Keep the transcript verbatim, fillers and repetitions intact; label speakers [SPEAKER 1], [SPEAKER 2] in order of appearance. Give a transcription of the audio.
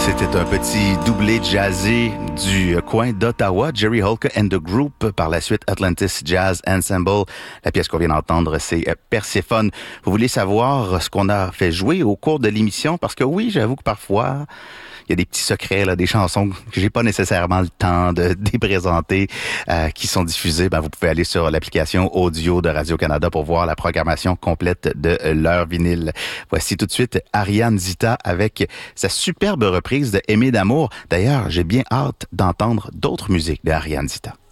[SPEAKER 1] C'était un petit doublé jazzé du coin d'Ottawa, Jerry Holka and the Group, par la suite Atlantis Jazz Ensemble. La pièce qu'on vient d'entendre, c'est Perséphone. Vous voulez savoir ce qu'on a fait jouer au cours de l'émission? Parce que oui, j'avoue que parfois, il y a des petits secrets, là, des chansons que j'ai pas nécessairement le temps de, de présenter, euh, qui sont diffusées. Ben, vous pouvez aller sur l'application audio de Radio-Canada pour voir la programmation complète de leur vinyle. Voici tout de suite Ariane Zita avec sa superbe reprise de Aimer d'amour. D'ailleurs, j'ai bien hâte d'entendre d'autres musiques de Ariane Zita.